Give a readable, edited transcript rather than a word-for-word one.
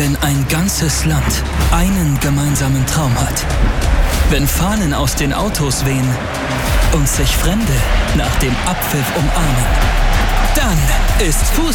Wenn ein ganzes Land einen gemeinsamen Traum hat. Wenn Fahnen aus den Autos wehen und sich Fremde nach dem Abpfiff umarmen. Dann ist Fußball